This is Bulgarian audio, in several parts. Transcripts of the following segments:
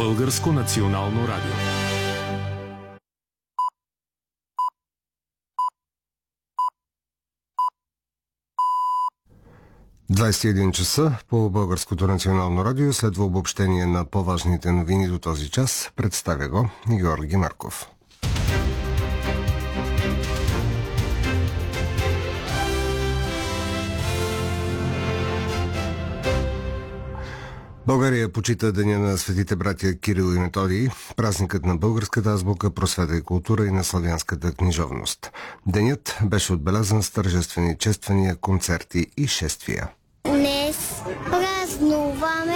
Българско национално радио. Часа по Българското национално радио следва обобщение на по-важните новини до този час. Представя го Георги Марков. България почита Деня на светите братя Кирил и Методий, празникът на българската азбука, просвета и култура и на славянската книжовност. Денят беше отбелязан с тържествени чествания, концерти и шествия. Днес празнуваме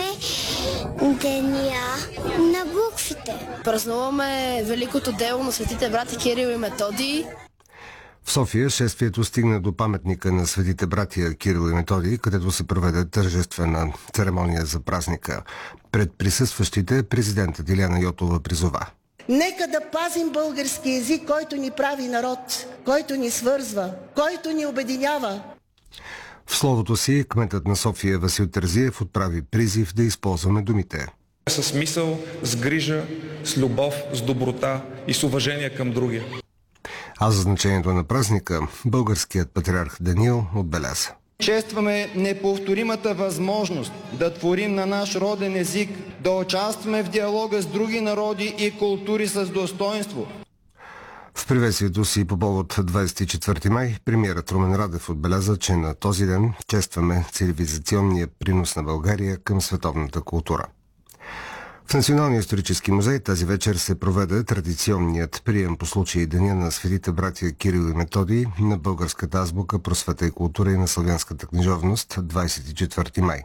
Деня на буквите. Празнуваме великото дело на светите братя Кирил и Методий. В София шествието стигна до паметника на светите братия Кирил и Методий, където се проведе тържествена церемония за празника. Пред присъстващите президентът Илияна Йотова призова: нека да пазим български език, който ни прави народ, който ни свързва, който ни обединява. В словото си кметът на София Васил Терзиев отправи призив да използваме думите с мисъл, с грижа, с любов, с доброта и с уважение към другия. А за значението на празника българският патриарх Даниил отбеляза: честваме неповторимата възможност да творим на наш роден език, да участваме в диалога с други народи и култури с достоинство. В приветствието си по повод 24 май премиерът Румен Радев отбеляза, че на този ден честваме цивилизационния принос на България към световната култура. В Националния исторически музей тази вечер се проведе традиционният прием по случай Деня на светите братя Кирил и Методий, на българската азбука, просвета и култура и на славянската книжовност 24 май.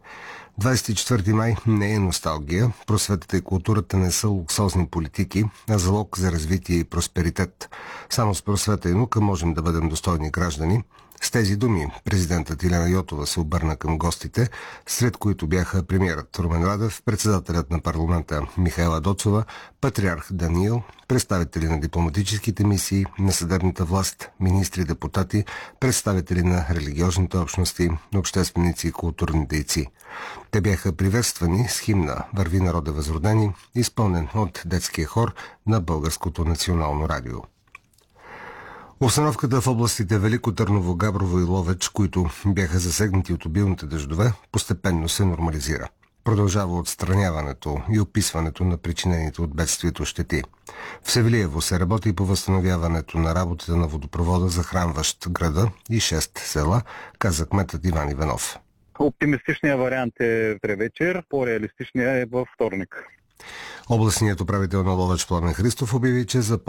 24 май не е носталгия, просветата и културата не са луксозни политики, а залог за развитие и просперитет. Само с просвета и наука можем да бъдем достойни граждани. С тези думи президентът Илияна Йотова се обърна към гостите, сред които бяха премиерът Румен Радев, председателят на парламента Михаела Доцова, патриарх Даниил, представители на дипломатическите мисии, на съдебната власт, министри, депутати, представители на религиозните общности, общественици и културни дейци. Те бяха приветствани с химна "Върви, народе възродени", изпълнен от детския хор на Българското национално радио. Обстановката в областите Велико Търново, Габрово и Ловеч, които бяха засегнати от обилните дъждове, постепенно се нормализира. Продължава отстраняването и описването на причинените от бедствието щети. В Севлиево се работи по възстановяването на работата на водопровода, захранващ града и 6 села, каза кметът Иван Иванов. Оптимистичният вариант е вечер, по-реалистичният е във вторник. Областният управител на Ловеч Пламен Христов обяви, че